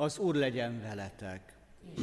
Az Úr legyen veletek!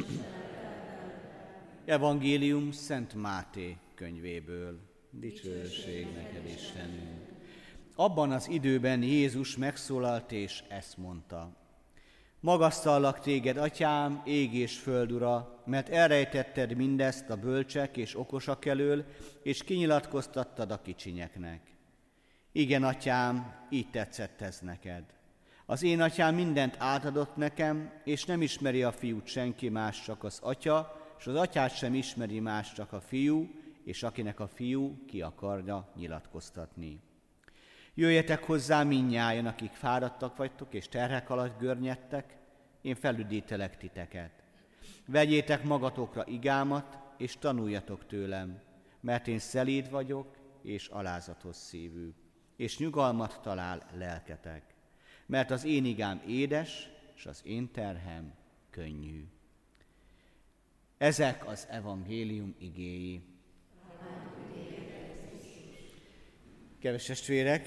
Evangélium Szent Máté könyvéből. Dicsőség neked, Istenünk! Abban az időben Jézus megszólalt és ezt mondta: Magasztallak téged, Atyám, ég és föld ura, mert elrejtetted mindezt a bölcsek és okosak elől, és kinyilatkoztattad a kicsinyeknek. Igen, Atyám, így tetszett ez neked. Az én Atyám mindent átadott nekem, és nem ismeri a fiút senki más, csak az Atya, és az Atyát sem ismeri más, csak a fiú, és akinek a fiú ki akarja nyilatkoztatni. Jöjjetek hozzá mindnyájan, akik fáradtak vagytok, és terhek alatt görnyedtek, én felüdítelek titeket. Vegyétek magatokra igámat, és tanuljatok tőlem, mert én szelíd vagyok, és alázatos szívű, és nyugalmat talál lelketek. Mert az én igám édes, és az én terhem könnyű. Ezek az evangélium igéi. Kedves testvérek,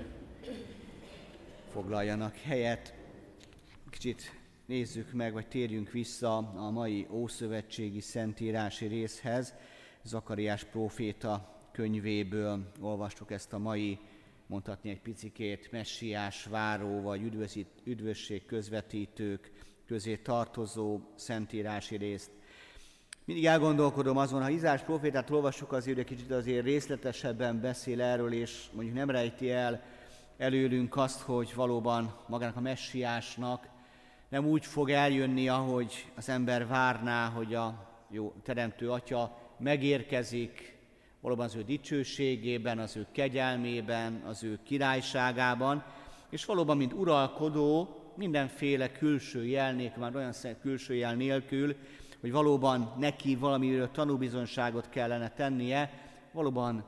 foglaljanak helyet. Kicsit nézzük meg, vagy térjünk vissza a mai ószövetségi szentírási részhez. Zakariás próféta könyvéből olvastuk ezt a mai, mondhatni egy picikét, messiás váró vagy üdvösség közvetítők közé tartozó szentírási részt. Mindig elgondolkodom azon, ha Izsaiás prófétát olvassuk, azért egy kicsit azért részletesebben beszél erről, és mondjuk nem rejti el előlünk azt, hogy valóban magának a messiásnak nem úgy fog eljönni, ahogy az ember várná, hogy a jó teremtő Atya megérkezik, valóban az ő dicsőségében, az ő kegyelmében, az ő királyságában, és valóban, mint uralkodó, mindenféle külső jel nélkül, már olyan külső jel nélkül, hogy valóban neki valamiről tanúbizonyságot kellene tennie, valóban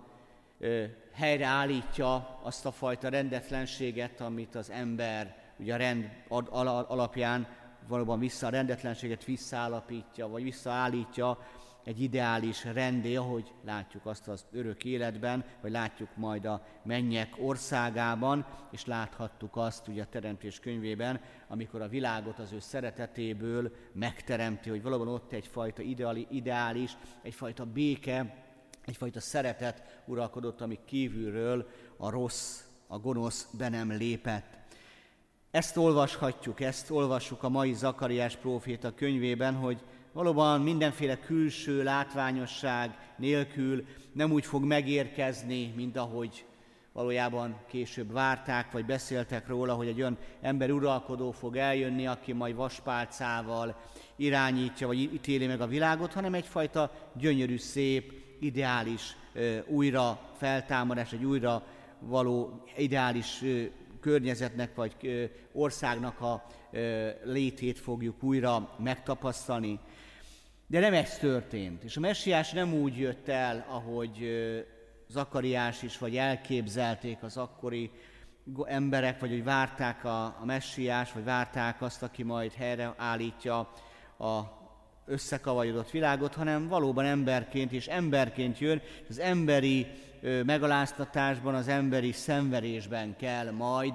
helyreállítja azt a fajta rendetlenséget, amit az ember ugye a rend alapján valóban a rendetlenséget visszaállapítja, vagy visszaállítja egy ideális rendé, ahogy látjuk azt az örök életben, vagy látjuk majd a mennyek országában, és láthattuk azt ugye a Teremtés könyvében, amikor a világot az ő szeretetéből megteremti, hogy valóban ott egyfajta ideális, egyfajta béke, egyfajta szeretet uralkodott, ami kívülről a rossz, a gonosz be nem lépett. Ezt olvashatjuk, ezt olvassuk a mai Zakariás próféta könyvében, hogy valóban mindenféle külső látványosság nélkül nem úgy fog megérkezni, mint ahogy valójában később várták, vagy beszéltek róla, hogy egy olyan ember uralkodó fog eljönni, aki majd vaspálcával irányítja, vagy ítéli meg a világot, hanem egyfajta gyönyörű, szép, ideális újra feltámadás, egy újra való ideális környezetnek vagy országnak a létét fogjuk újra megtapasztalni. De nem ez történt. És a messiás nem úgy jött el, ahogy Zakariás is, vagy elképzelték az akkori emberek, vagy hogy várták a messiás, vagy várták azt, aki majd helyreállítja a összekavarodott világot, hanem valóban emberként és emberként jön, és az emberi megaláztatásban, az emberi szenvedésben kell majd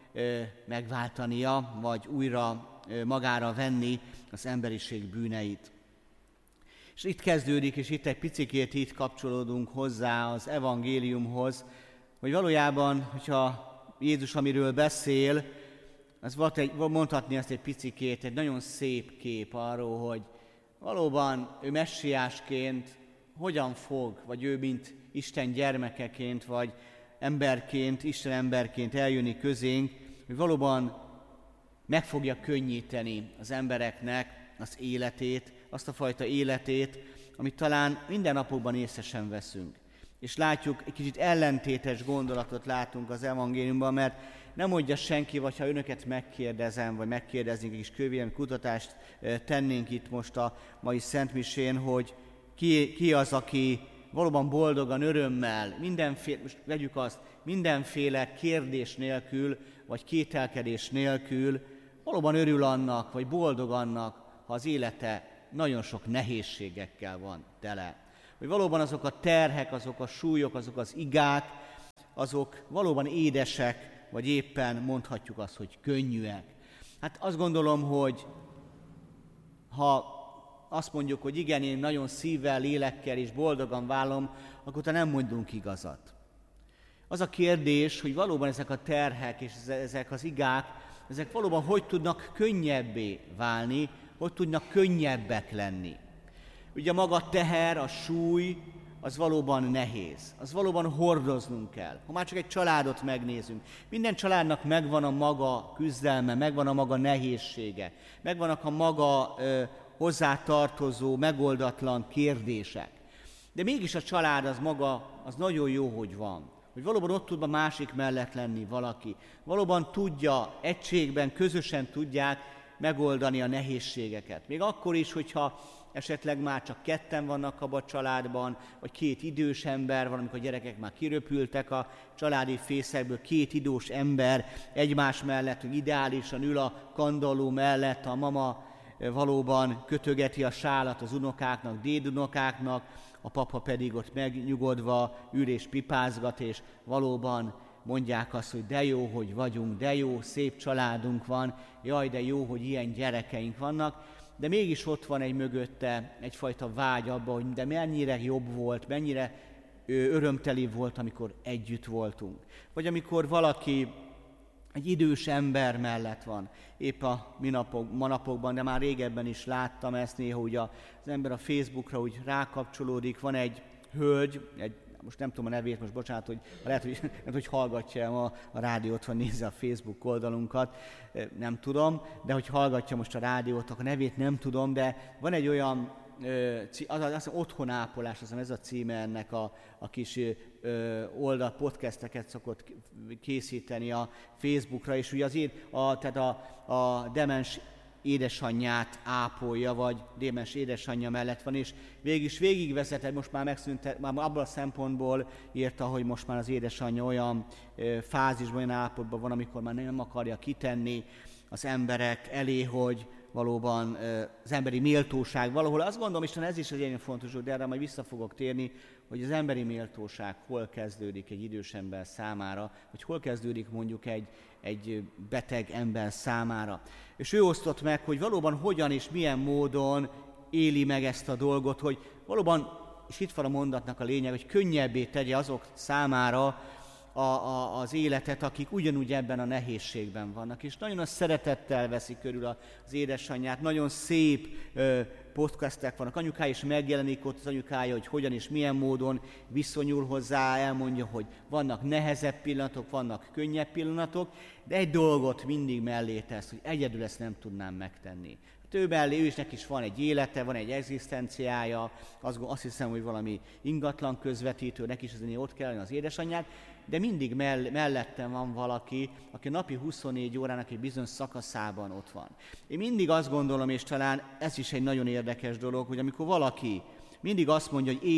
megváltania, vagy újra magára venni az emberiség bűneit. És itt kezdődik, és itt egy picikét itt kapcsolódunk hozzá az evangéliumhoz, hogy valójában, hogyha Jézus amiről beszél, az mondhatni azt egy picikét, egy nagyon szép kép arról, hogy valóban ő messiásként hogyan fog, vagy ő mint Isten gyermekeként, vagy emberként, Isten emberként eljönni közénk, hogy valóban meg fogja könnyíteni az embereknek az életét, azt a fajta életét, amit talán minden napokban észre sem veszünk. És látjuk, egy kicsit ellentétes gondolatot látunk az evangéliumban, mert nem mondja senki, vagy ha önöket megkérdezem, vagy megkérdeznénk, egy kis kővélemény kutatást tennénk itt most a mai szentmisén, hogy ki az, aki valóban boldogan, örömmel, most vegyük azt, mindenféle kérdés nélkül, vagy kételkedés nélkül valóban örül annak, vagy boldog annak, ha az élete nagyon sok nehézségekkel van tele. Hogy valóban azok a terhek, azok a súlyok, azok az igák, azok valóban édesek, vagy éppen mondhatjuk azt, hogy könnyűek. Hát azt gondolom, hogy ha azt mondjuk, hogy igen, én nagyon szívvel, lélekkel és boldogan vállalom, akkor utána nem mondunk igazat. Az a kérdés, hogy valóban ezek a terhek és ezek az igák, ezek valóban hogy tudnak könnyebbé válni, hogy tudnak könnyebbek lenni. Ugye maga a teher, a súly, az valóban nehéz. Az valóban hordoznunk kell. Ha már csak egy családot megnézünk, minden családnak megvan a maga küzdelme, megvan a maga nehézsége, megvannak a maga hozzátartozó, megoldatlan kérdések. De mégis a család az maga, az nagyon jó, hogy van. Hogy valóban ott tud a másik mellett lenni valaki. Valóban tudja, egységben, közösen tudják megoldani a nehézségeket. Még akkor is, hogyha esetleg már csak ketten vannak abban a családban, vagy két idős ember van, amikor a gyerekek már kiröpültek a családi fészekből, két idős ember egymás mellett, hogy ideálisan ül a kandalló mellett, a mama valóban kötögeti a sálat az unokáknak, dédunokáknak, a papa pedig ott megnyugodva ül és pipázgat, és valóban mondják azt, hogy de jó, hogy vagyunk, de jó, szép családunk van, jaj, de jó, hogy ilyen gyerekeink vannak, de mégis ott van egy mögötte egyfajta vágy abba, hogy de mennyire jobb volt, mennyire örömteli volt, amikor együtt voltunk. Vagy amikor valaki egy idős ember mellett van, épp a manapokban, de már régebben is láttam ezt néha, hogy az ember a Facebookra úgy rákapcsolódik, van egy hölgy, most nem tudom a nevét, most bocsánat, hogy lehet, hogy hallgatja a rádiót, vagy nézze a Facebook oldalunkat, nem tudom, de hogy hallgatja most a rádiót, akkor a nevét nem tudom, de van egy olyan, az otthonápolás, azt ez a címe ennek a kis oldal, podcasteket szokott készíteni a Facebookra, és ugye azért tehát a demens édesanyját ápolja, vagy démens édesanyja mellett van, és végigvezetett, most már megszűnt, már abban a szempontból írta, hogy most már az édesanyja olyan fázisban, olyan állapotban van, amikor már nem akarja kitenni az emberek elé, hogy valóban az emberi méltóság valahol. Azt gondolom, Isten, ez is egy ilyen fontos, de erre majd vissza fogok térni, hogy az emberi méltóság hol kezdődik egy idős ember számára, vagy hol kezdődik mondjuk egy beteg ember számára. És ő osztott meg, hogy valóban hogyan és milyen módon éli meg ezt a dolgot, hogy valóban, és itt van a mondatnak a lényeg, hogy könnyebbé tegye azok számára az életet, akik ugyanúgy ebben a nehézségben vannak. És nagyon a szeretettel veszi körül az édesanyját, nagyon szép podcastek vannak. Anyukája is megjelenik ott, az anyukája, hogy hogyan és milyen módon viszonyul hozzá, elmondja, hogy vannak nehezebb pillanatok, vannak könnyebb pillanatok, de egy dolgot mindig mellé tesz, hogy egyedül ezt nem tudnám megtenni. Ő mellé, ő is neki is van egy élete, van egy egzisztenciája, azt hiszem, hogy valami ingatlan közvetítő, neki is azért ott kell az édesanyját, de mindig mellettem van valaki, aki napi 24 órának egy bizonyos szakaszában ott van. Én mindig azt gondolom, és talán ez is egy nagyon érdekes dolog, hogy amikor valaki mindig azt mondja, hogy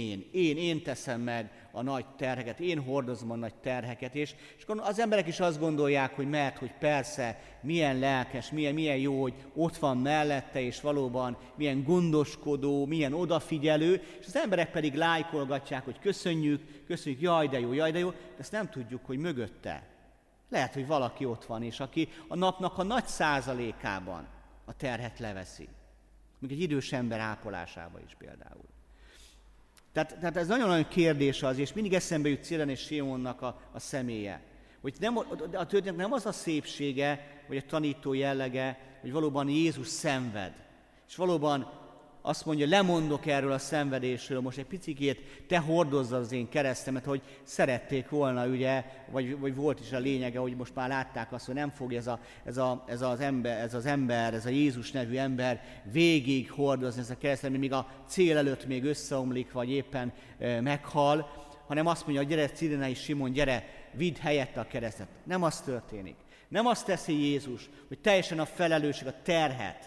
én teszem meg a nagy terheket, én hordozom a nagy terheket, és az emberek is azt gondolják, hogy mert, hogy persze, milyen lelkes, milyen jó, hogy ott van mellette, és valóban milyen gondoskodó, milyen odafigyelő, és az emberek pedig lájkolgatják, hogy köszönjük, jaj de jó, de ezt nem tudjuk, hogy mögötte. Lehet, hogy valaki ott van, és aki a napnak a nagy százalékában a terhet leveszi. Még egy idős ember ápolásában is például. Tehát ez nagyon-nagyon kérdés az, és mindig eszembe jut Célen és Simonnak a személye. Hogy a történet nem az a szépsége, vagy a tanító jellege, hogy valóban Jézus szenved. És valóban azt mondja, lemondok erről a szenvedésről, most egy picikét te hordozzad az én keresztemet, hogy szerették volna, ugye, vagy volt is a lényege, hogy most már látták azt, hogy nem fog ez az ember, ez a Jézus nevű ember végig hordozni ezt a keresztet, míg a cél előtt még összeomlik, vagy éppen meghal, hanem azt mondja, hogy gyere, Cirene és Simon, gyere, vidd helyette a keresztet. Nem az történik. Nem azt teszi Jézus, hogy teljesen a felelősség, a terhet,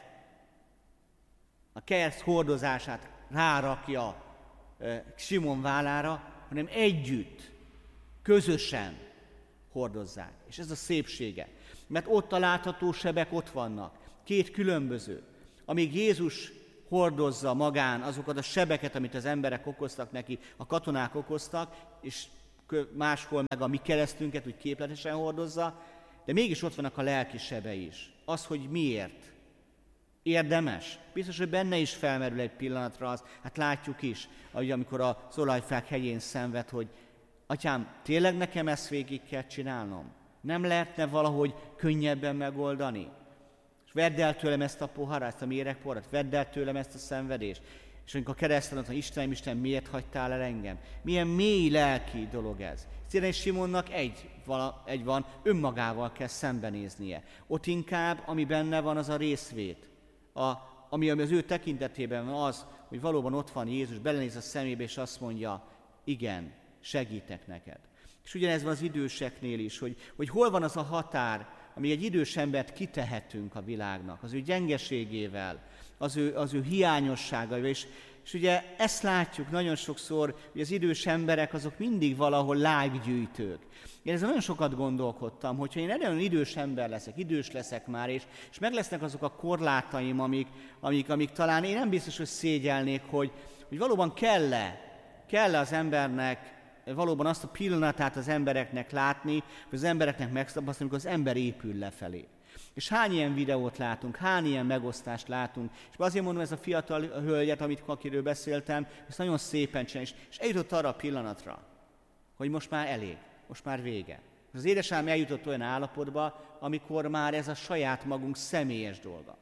a kereszt hordozását rárakja Simon vállára, hanem együtt, közösen hordozzák. És ez a szépsége. Mert ott a látható sebek ott vannak, két különböző. Amíg Jézus hordozza magán azokat a sebeket, amit az emberek okoztak neki, a katonák okoztak, és máshol meg a mi keresztünket úgy képletesen hordozza, de mégis ott vannak a lelki sebei is. Az, hogy miért. Érdemes? Biztos, hogy benne is felmerül egy pillanatra az, hát látjuk is, amikor az olajfák hegyén szenved, hogy Atyám, tényleg nekem ezt végig kell csinálnom? Nem lehetne valahogy könnyebben megoldani? És vedd el tőlem ezt a poharat, ezt a méregpoharat, vedd el tőlem ezt a szenvedést. És amikor kereszten az, hogy Istenem, miért hagytál el engem? Milyen mély lelki dolog ez. Szépen Simonnak egy van, önmagával kell szembenéznie. Ott inkább, ami benne van, az a részvét. Ami az ő tekintetében van az, hogy valóban ott van Jézus, belenéz a szemébe, és azt mondja, igen, segítek neked. És ugyanez van az időseknél is, hogy hol van az a határ, ami egy idős embert kitehetünk a világnak, az ő gyengeségével, az ő hiányosságaival. És ugye ezt látjuk nagyon sokszor, hogy az idős emberek azok mindig valahol lájkgyűjtők. Én ezzel nagyon sokat gondolkodtam, hogyha én nagyon idős ember leszek, idős leszek már, és meg lesznek azok a korlátaim, amik talán én nem biztos, hogy szégyelnék, hogy valóban kell az embernek valóban azt a pillanatát az embereknek látni, vagy az embereknek megtapasztalni, amikor az ember épül lefelé. És hány ilyen videót látunk, hány ilyen megosztást látunk, és azért mondom, ez a fiatal hölgyet, akiről beszéltem, ezt nagyon szépen csinálja, és eljutott arra a pillanatra, hogy most már elég, most már vége. Az édesanyám eljutott olyan állapotba, amikor már ez a saját magunk személyes dolga.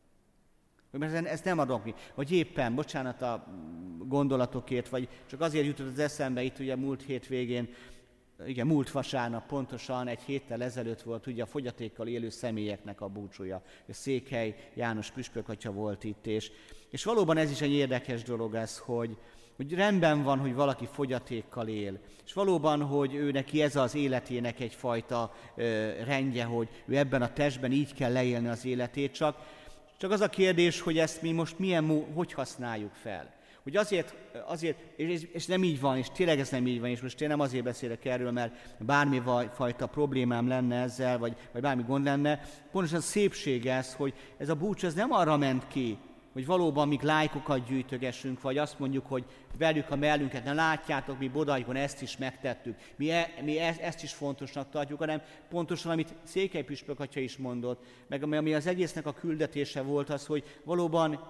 Mert ezt nem adok mi. Vagy éppen, bocsánat a gondolatokért, vagy csak azért jutott az eszembe itt ugye múlt hétvégén, igen, múlt vasárnap pontosan egy héttel ezelőtt volt ugye a fogyatékkal élő személyeknek a búcsúja. A Székely János püspök atya volt itt, és valóban ez is egy érdekes dolog ez, hogy rendben van, hogy valaki fogyatékkal él, és valóban, hogy ő neki ez az életének egyfajta rendje, hogy ő ebben a testben így kell leélni az életét, csak az a kérdés, hogy ezt mi most hogy használjuk fel. Hogy azért és nem így van, és tényleg ez nem így van, és most én nem azért beszélek erről, mert bármifajta problémám lenne ezzel, vagy bármi gond lenne. Pontosan szépség ez, hogy ez a búcsú ez nem arra ment ki, hogy valóban még lájkokat gyűjtögessünk, vagy azt mondjuk, hogy verjük a mellünket, ne látjátok, mi Bodajkon ezt is megtettük, mi ezt is fontosnak tartjuk, hanem pontosan, amit Székely püspök atya is mondott, meg ami az egésznek a küldetése volt az, hogy valóban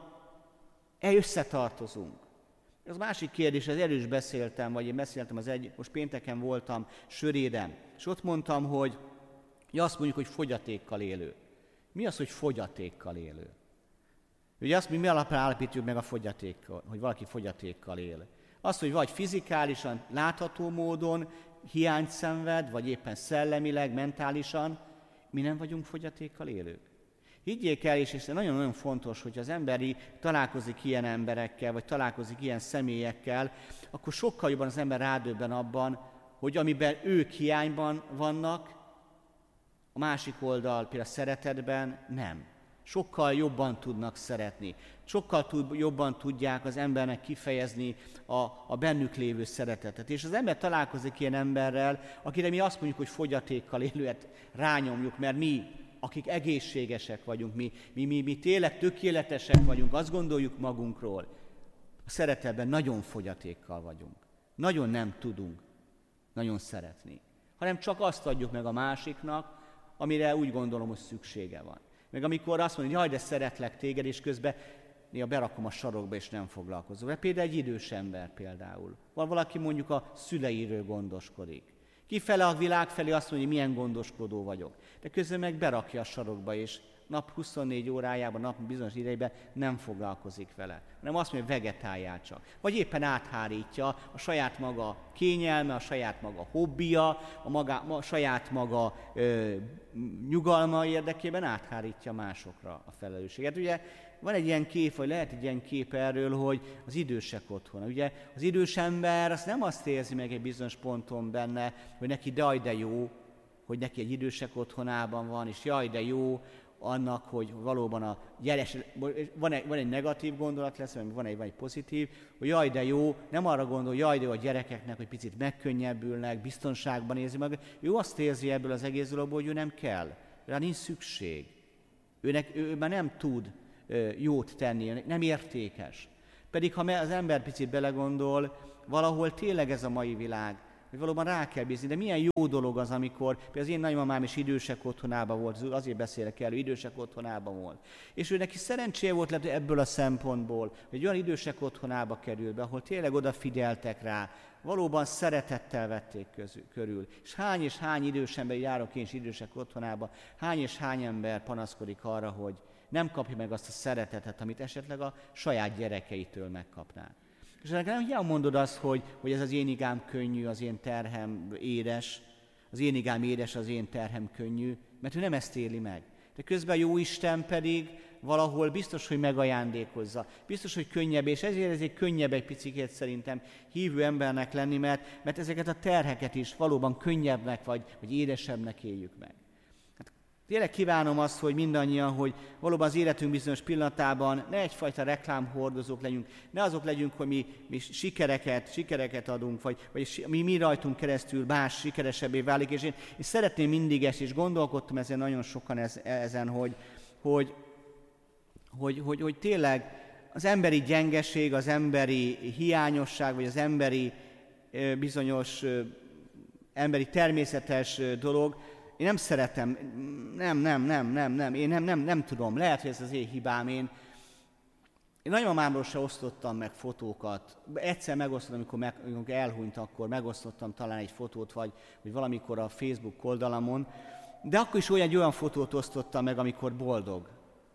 összetartozunk. Ez a másik kérdés, erről is beszéltem, vagy én beszéltem most pénteken voltam Söréden, és ott mondtam, hogy azt mondjuk, hogy fogyatékkal élő. Mi az, hogy fogyatékkal élő? Ugye azt mi alapján állapítjuk meg a fogyatékkal, hogy valaki fogyatékkal él. Azt, hogy vagy fizikálisan, látható módon hiányt szenved, vagy éppen szellemileg, mentálisan, mi nem vagyunk fogyatékkal élők. Higgyék el, és ez nagyon-nagyon fontos, hogy az emberi találkozik ilyen emberekkel, vagy találkozik ilyen személyekkel, akkor sokkal jobban az ember rádöbben abban, hogy amiben ők hiányban vannak, a másik oldal például a szeretetben nem. Sokkal jobban tudnak szeretni, sokkal jobban tudják az embernek kifejezni a bennük lévő szeretetet. És az ember találkozik ilyen emberrel, akire mi azt mondjuk, hogy fogyatékkal élőet rányomjuk, mert mi, akik egészségesek vagyunk, mi tényleg tökéletesek vagyunk, azt gondoljuk magunkról. A szeretetben nagyon fogyatékkal vagyunk. Nagyon nem tudunk nagyon szeretni. Hanem csak azt adjuk meg a másiknak, amire úgy gondolom, hogy szüksége van. Meg amikor azt mondja, hogy jaj, de szeretlek téged, és közben néha berakom a sarokba, és nem foglalkozom. Például egy idős ember például. Van valaki mondjuk a szüleiről gondoskodik. Kifele a világ felé azt mondja, hogy milyen gondoskodó vagyok. De közben meg berakja a sarokba, és nap 24 órájában, nap bizonyos idejében nem foglalkozik vele. Hanem azt mondja, hogy vegetáljál csak. Vagy éppen áthárítja a saját maga kényelme, a saját maga hobbija, a saját maga nyugalma érdekében áthárítja másokra a felelősséget. Ugye van egy ilyen kép, vagy lehet egy ilyen kép erről, hogy az idősek otthona. Ugye az idős ember azt nem azt érzi meg egy bizonyos ponton benne, hogy neki jaj, de jó, hogy neki egy idősek otthonában van, és jaj, de jó annak, hogy valóban van egy negatív gondolat lesz, vagy van egy pozitív, hogy jaj, de jó, nem arra gondol, jaj, de jó a gyerekeknek, hogy picit megkönnyebbülnek, biztonságban érzi meg. Ő azt érzi ebből az egész dologból, hogy ő nem kell, rá nincs szükség. Ő már nem tud jót tenni, nem értékes. Pedig ha az ember picit belegondol, valahol tényleg ez a mai világ, hogy valóban rá kell bízni. De milyen jó dolog az, amikor például az én nagymamám is idősek otthonában volt, azért beszélek elő, idősek otthonában volt. És ő neki szerencséje volt lehet, ebből a szempontból, hogy olyan idősek otthonába került be, ahol tényleg odafigyeltek rá, valóban szeretettel vették körül. És hány idős ember, járok én is idősek otthonába, hány és hány ember panaszkodik arra, hogy nem kapja meg azt a szeretetet, amit esetleg a saját gyerekeitől megkapná. És nekem nem mondod azt, hogy ez az én igám könnyű, az én terhem édes, az én igám édes, az én terhem könnyű, mert ő nem ezt éli meg. De közben a Jóisten pedig valahol biztos, hogy megajándékozza. Biztos, hogy könnyebb, és ezért könnyebb egy picikét szerintem hívő embernek lenni, mert ezeket a terheket is valóban könnyebbnek vagy édesebbnek éljük meg. Hát tényleg kívánom azt, hogy mindannyian, hogy valóban az életünk bizonyos pillanatában ne egyfajta reklámhordozók legyünk, ne azok legyünk, hogy mi sikereket adunk, vagy mi rajtunk keresztül más sikeresebbé válik, és én szeretném mindig ezt, és gondolkodtam ezen nagyon sokan hogy tényleg az emberi gyengeség, az emberi hiányosság, vagy az emberi bizonyos emberi természetes dolog, én nem szeretem, nem tudom, lehet, hogy ez az én hibám, én nagymamámról se osztottam meg fotókat. Egyszer megosztottam, amikor elhunyt, akkor megosztottam talán egy fotót, vagy valamikor a Facebook oldalamon, de akkor is olyan fotót osztottam meg, amikor boldog.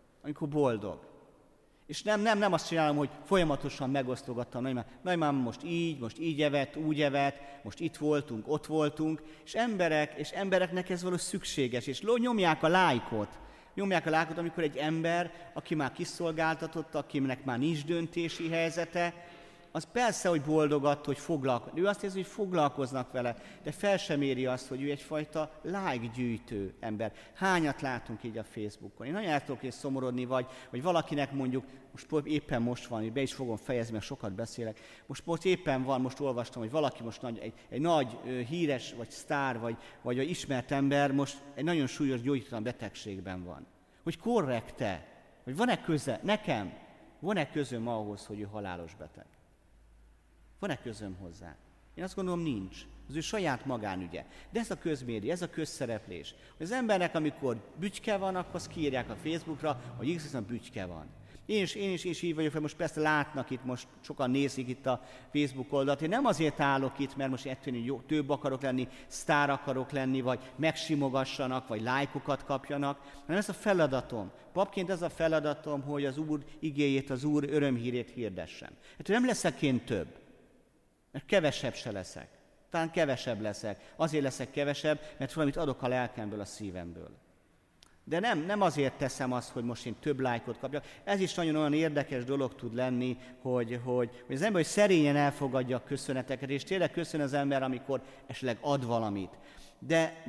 És nem azt csinálom, hogy folyamatosan megosztogattam nagymám most így evett, úgy evett, most itt voltunk, ott voltunk, és embereknek ez valós szükséges, és nyomják a lájkot, amikor egy ember, aki már kiszolgáltatott, akinek már nincs döntési helyzete, az persze, hogy boldog attól, hogy foglalkozik. Ő azt érzi, hogy foglalkoznak vele, de fel sem éri azt, hogy ő egyfajta like-gyűjtő ember. Hányat látunk így a Facebookon? Én nagyon el tudok szomorodni, vagy valakinek mondjuk, éppen most van, be is fogom fejezni, mert sokat beszélek, most éppen van, most olvastam, hogy valaki most egy nagy híres, vagy sztár, vagy ismert ember most egy nagyon súlyos gyógyíthatatlan betegségben van. Hogy korrekte? Hogy van-e köze? Nekem? Van-e közöm ahhoz, hogy ő halálos beteg? Van-e közöm hozzá? Én azt gondolom, nincs. Az ő saját magánügye. De ez a közmédia, ez a közszereplés. Hogy az embernek, amikor bütyke van, akkor azt kiírják a Facebookra, hogy X-en bütyke van. Én is így vagyok, most persze látnak itt, most sokan nézik itt a Facebook oldalt. Én nem azért állok itt, mert most ettől több akarok lenni, sztár akarok lenni, vagy megsimogassanak, vagy lájkokat kapjanak, hanem ez a feladatom. Papként ez a feladatom, hogy az Úr igéjét, az Úr örömhírét hirdessem. Hát nem leszek én több, mert kevesebb se leszek. Talán kevesebb leszek. Azért leszek kevesebb, mert valamit adok a lelkemből, a szívemből. De nem azért teszem azt, hogy most én több lájkot kapjak. Ez is nagyon olyan érdekes dolog tud lenni, hogy az ember hogy szerényen elfogadja a köszöneteket, és tényleg köszön az ember, amikor esetleg ad valamit. De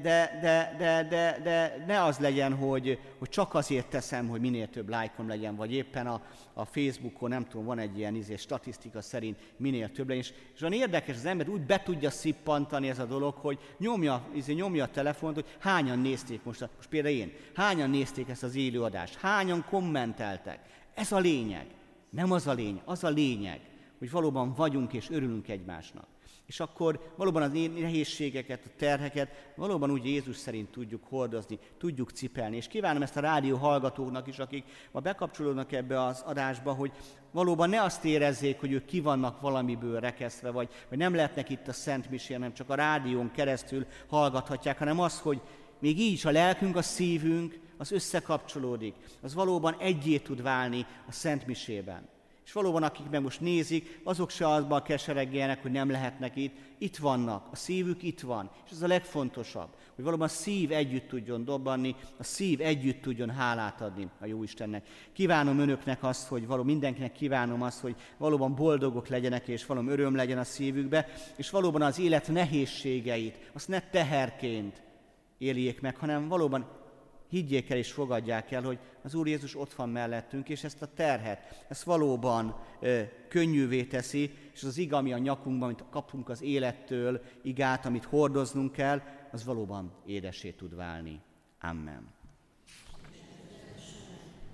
ne az legyen, hogy csak azért teszem, hogy minél több lájkom legyen, vagy éppen a Facebookon, nem tudom, van egy ilyen statisztika szerint minél több legyen. És olyan érdekes, az ember úgy be tudja szippantani ez a dolog, hogy nyomja a telefont, hogy hányan nézték most például én, hányan nézték ezt az élőadást, hányan kommenteltek. Ez a lényeg. Nem az a lényeg, az a lényeg, hogy valóban vagyunk és örülünk egymásnak. És akkor valóban a nehézségeket, a terheket valóban úgy Jézus szerint tudjuk hordozni, tudjuk cipelni. És kívánom ezt a rádió hallgatóknak is, akik ma bekapcsolódnak ebbe az adásba, hogy valóban ne azt érezzék, hogy ők ki vannak valamiből rekesztve, vagy nem lehetnek itt a Szent Misén, hanem csak a rádión keresztül hallgathatják, hanem az, hogy még így is a lelkünk, a szívünk, az összekapcsolódik, az valóban egyé tud válni a Szent Misében. És valóban, akik meg most nézik, azok se azban keseregjenek, hogy nem lehetnek itt. Itt vannak, a szívük itt van. És ez a legfontosabb, hogy valóban a szív együtt tudjon dobbanni, a szív együtt tudjon hálát adni a Jóistennek. Kívánom önöknek azt, hogy mindenkinek kívánom azt, hogy valóban boldogok legyenek, és valóban öröm legyen a szívükbe, és valóban az élet nehézségeit, azt ne teherként éljék meg, hanem valóban higgyék el és fogadják el, hogy az Úr Jézus ott van mellettünk, és ezt a terhet, ezt valóban könnyűvé teszi, és az ig, ami a nyakunkban, amit kapunk az élettől, igát, amit hordoznunk kell, az valóban édessé tud válni. Amen.